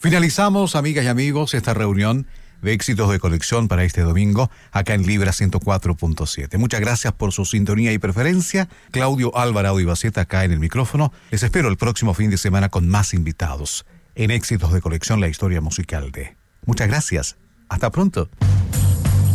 Finalizamos, amigas y amigos, esta reunión de éxitos de colección para este domingo, acá en Libra 104.7. Muchas gracias por su sintonía y preferencia. Claudio Alvarado y Baceta acá en el micrófono. Les espero el próximo fin de semana con más invitados en éxitos de colección, la historia musical de. Muchas gracias. Hasta pronto.